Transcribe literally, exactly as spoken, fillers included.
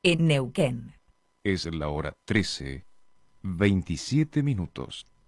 en Neuquén. Es la hora trece, veintisiete minutos.